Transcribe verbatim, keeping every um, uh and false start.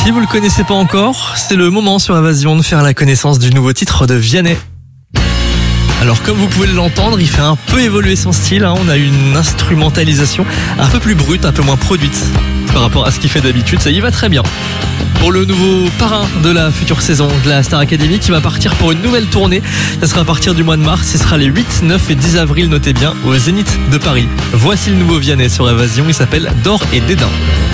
Si vous le connaissez pas encore, c'est le moment sur Évasion de faire la connaissance du nouveau titre de Vianney. Alors comme vous pouvez l'entendre, il fait un peu évoluer son style, hein. On a une instrumentalisation un peu plus brute, un peu moins produite par rapport à ce qu'il fait d'habitude, ça y va très bien. Pour le nouveau parrain de la future saison de la Star Academy qui va partir pour une nouvelle tournée, ça sera à partir du mois de mars, ce sera les huit, neuf et dix avril, notez bien, au Zénith de Paris. Voici le nouveau Vianney sur Évasion, il s'appelle D'or et dédain.